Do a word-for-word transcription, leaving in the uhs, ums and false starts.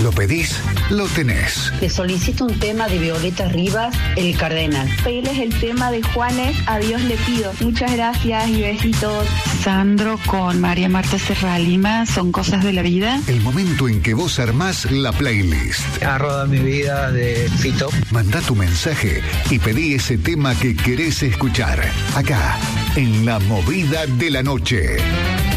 Lo pedís, lo tenés. Te solicito un tema de Violeta Rivas, El Cardenal. Pedirles el tema de Juanes, A Dios le pido. Muchas gracias y besitos. Sandro con María Marta Serra Lima, Son cosas de la vida. El momento en que vos armás la playlist. A Roda mi vida de Fito. Mandá tu mensaje y pedí ese tema que querés escuchar. Acá, en La Movida de la Noche.